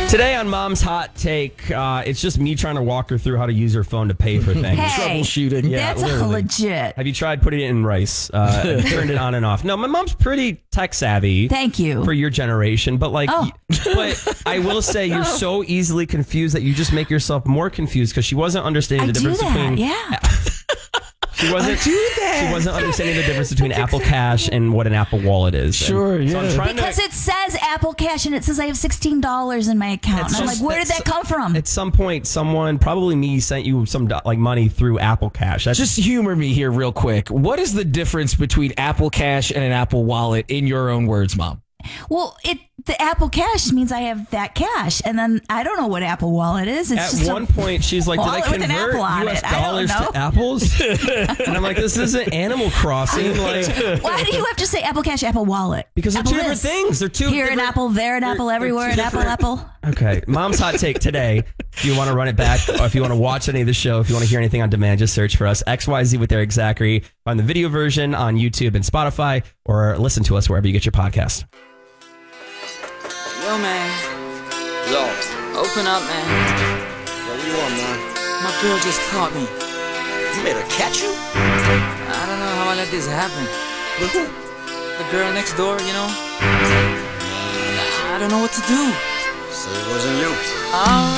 Today on Mom's Hot Take, it's just me trying to walk her through how to use her phone to pay for things. Hey, Troubleshooting. Yeah, that's literally. legit. Have you tried putting it in rice? Turned it on and off. No, my mom's pretty tech savvy. Thank you. For your generation, but Oh. but I will say you're so easily confused that you just make yourself more confused because she wasn't understanding I the do difference that, between. yeah. She wasn't. She wasn't understanding the difference between Apple Cash and what an Apple Wallet is. Sure, And so yeah. I'm trying Because to. it says Apple Cash and it says I have $16 in my account. And I'm like, where did that come from? At some point, someone, probably me, sent you some like money through Apple Cash. That's Just humor me here real quick. What is the difference between Apple Cash and an Apple Wallet in your own words, Mom? Well, the Apple Cash means I have that cash, and then I don't know what Apple Wallet is. It's At just one point, she's like, "Did I wallet with an convert apple on U.S. it. I don't dollars know. to apples?" And I'm like, "This isn't Animal Crossing." Like, Why do you have to say Apple Cash, Apple Wallet? because they're Apple two different this. things. They're two Here an different- apple, there an they're- apple, they're everywhere two an apple, different- apple. Okay, Mom's Hot Take today. If you want to run it back, or if you want to watch any of the show, if you want to hear anything on demand, just search for us, XYZ with Eric Zachary, on the video version on YouTube and Spotify, or listen to us wherever you get your podcast. Yo, man. Yo, Open up, man. what do you want, man? My girl just caught me. You made her catch you? I don't know how I let this happen. With who? The girl next door, you know? I don't know what to do. So it wasn't you. All